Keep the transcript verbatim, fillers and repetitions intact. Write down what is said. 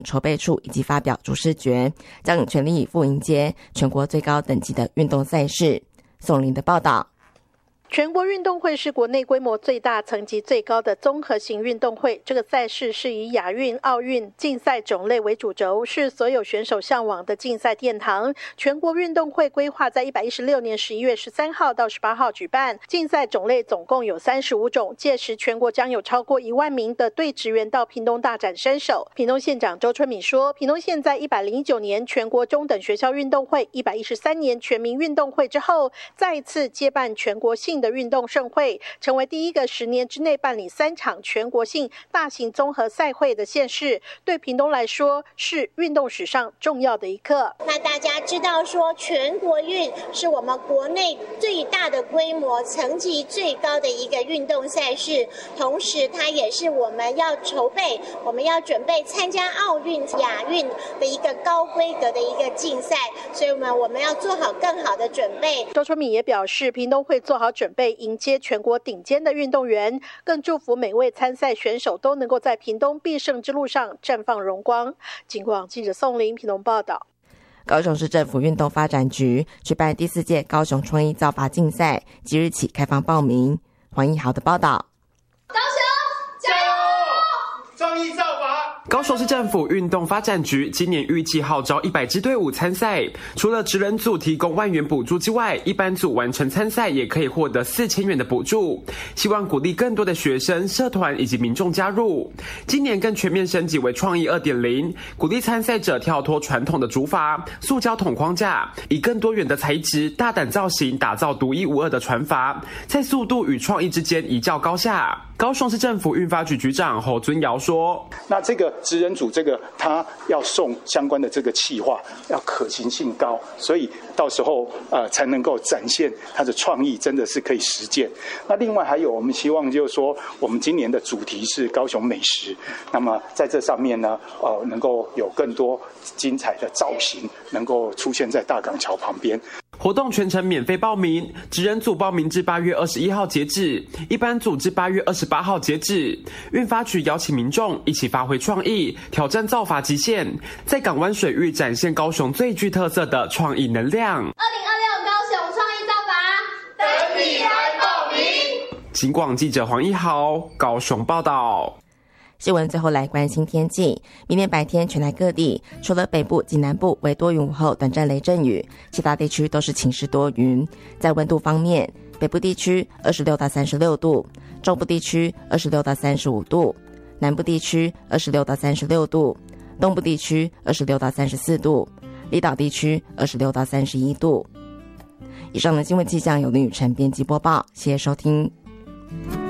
筹备处以及发表主视觉，将全力以赴迎接全国最高等级的运动赛事。宋玲的报道。 全国运动会是国内规模最大、层级最高的综合型运动会。这个赛事是以亚运、奥运竞赛种类为主轴，是所有选手向往的竞赛殿堂。全国运动会规划在一百一十六年十一月十三号到十八号举办，竞赛种类总共有三十五种。届时，全国将有超过一万名的队职员到屏东大展身手。屏东县长周春米说，屏东县在一百零九年全国中等学校运动会、一百一十三年全民运动会之后，再次接办全国性的运动盛会，成为第一个十年之内办理三场全国性大型综合赛会的县市，对屏东来说是运动史上重要的一刻。 那大家知道说，全国运是我们国内最大的规模、层级最高的一个运动赛事，同时它也是我们要筹备、我们要准备参加奥运、亚运的一个高规格的一个竞赛，所以我们我们要做好更好的准备。 周春米也表示，屏东会做好准备迎接全国顶尖的运动员，更祝福每位参赛选手都能够在屏东必胜之路上绽放荣光。警广记者宋玲屏东报道。 高雄市政府运动发展局举办第四届高雄创意造法竞赛，即日起开放报名。黄义豪的报道。 高雄加油！创意造法。 高雄市政府运动发展局今年预计号召一百支队伍参赛，除了职人组提供万元补助之外，一般组完成参赛也可以获得四千元的补助，希望鼓励更多的学生、社团以及民众加入。今年更全面升级为创意 二点零， 鼓励参赛者跳脱传统的竹筏、塑胶桶框架，以更多元的材质、大胆造型打造独一无二的船筏，在速度与创意之间一较高下。高雄市政府运发局局长侯尊尧说， 那这个职人组这个他要送相关的这个企划要可行性高，所以到时候呃才能够展现他的创意真的是可以实践。那另外还有我们希望就是说，我们今年的主题是高雄美食，那么在这上面呢呃能够有更多精彩的造型能够出现在大港桥旁边。 活动全程免费报名，职人组报名至八月二十一号截止，一般组至八月二十八号截止。运发局邀请民众一起发挥创意，挑战造法极限，在港湾水域展现高雄最具特色的创意能量。 二零二六高雄创意造法，等你来报名。 警广记者黄一豪高雄报道。 新闻最后来关心天气，明天白天全台各地除了北部及南部为多云午后短暂雷阵雨，其他地区都是晴时多云。在温度方面，北部地区二十六到三十六度，中部地区二十六到三十五度，南部地区二十六到三十六度，东部地区二十六到三十四度，离岛地区二十六到三十一度。以上的新闻气象由林雨辰编辑播报，谢谢收听。